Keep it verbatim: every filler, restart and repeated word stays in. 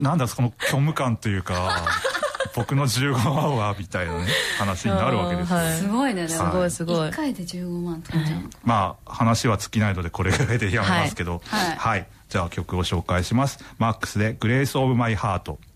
なんだその虚無感というか僕のじゅうごまんはみたいなね話になるわけですよ、 はい、 すごいね。でもすごいすごい。 いっかいでじゅうごまん飛んじゃうの、はい、 まあ話は尽きないのでこれぐらいでやめますけど、 はい、はいはい、じゃあ曲を紹介します。マックスでグレースオブマイハート。